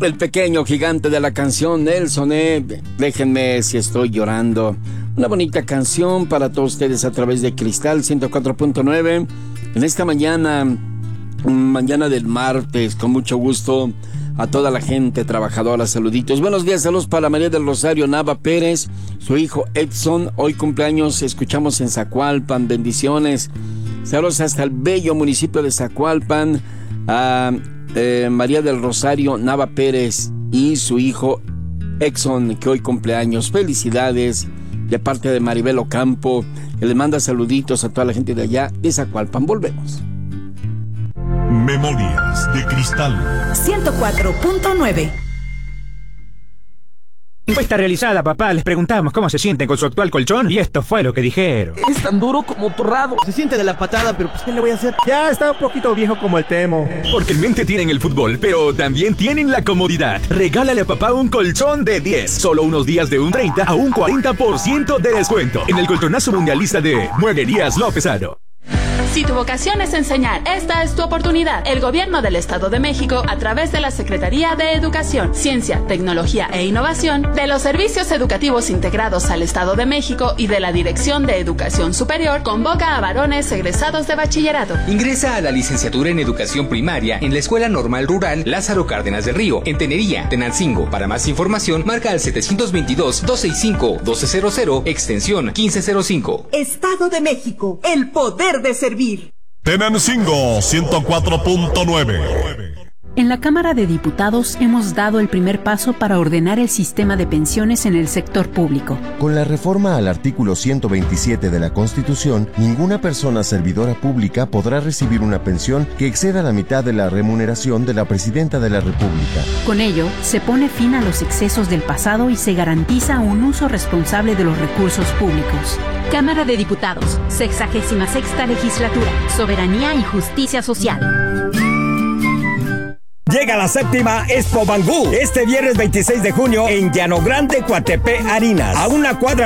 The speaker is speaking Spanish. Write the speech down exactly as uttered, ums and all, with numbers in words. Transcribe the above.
El pequeño gigante de la canción, Nelson, eh, déjenme si estoy llorando. Una bonita canción para todos ustedes a través de Cristal ciento cuatro punto nueve. En esta mañana, mañana del martes, con mucho gusto a toda la gente trabajadora, saluditos. Buenos días, saludos para María del Rosario Nava Pérez, su hijo Edson, hoy cumpleaños, escuchamos en Zacualpan, bendiciones. Saludos hasta el bello municipio de Zacualpan, a eh, María del Rosario Nava Pérez y su hijo Edson, que hoy cumpleaños. Felicidades de parte de Maribel Ocampo, que le manda saluditos a toda la gente de allá de Zacualpan. Volvemos. Memorias de Cristal ciento cuatro punto nueve. Encuesta realizada, papá. Les preguntamos cómo se sienten con su actual colchón y esto fue lo que dijeron. Es tan duro como torrado. Se siente de la patada, pero pues ¿qué le voy a hacer? Ya está un poquito viejo como el Temo. Porque en mente tienen el fútbol, pero también tienen la comodidad. Regálale a papá un colchón de diez. Solo unos días de un treinta a un cuarenta por ciento de descuento. En el colchonazo mundialista de Mueblerías López Aro. Si tu vocación es enseñar, esta es tu oportunidad. El Gobierno del Estado de México, a través de la Secretaría de Educación, Ciencia, Tecnología e Innovación, de los Servicios Educativos Integrados al Estado de México y de la Dirección de Educación Superior, convoca a varones egresados de bachillerato. Ingresa a la licenciatura en Educación Primaria en la Escuela Normal Rural Lázaro Cárdenas del Río, en Tenería, Tenancingo. Para más información, marca al setecientos veintidós, doscientos sesenta y cinco, doce cero, extensión quince cero cinco. Estado de México, el poder de servir. Tenancingo ciento cuatro punto nueve. En la Cámara de Diputados hemos dado el primer paso para ordenar el sistema de pensiones en el sector público. Con la reforma al artículo ciento veintisiete de la Constitución, ninguna persona servidora pública podrá recibir una pensión que exceda la mitad de la remuneración de la Presidenta de la República. Con ello, se pone fin a los excesos del pasado y se garantiza un uso responsable de los recursos públicos. Cámara de Diputados, sexagésima sexta legislatura, Soberanía y Justicia Social. Llega la séptima Expo Bangú este viernes veintiséis de junio en Llano Grande, Coatepec, Harinas, a una cuadra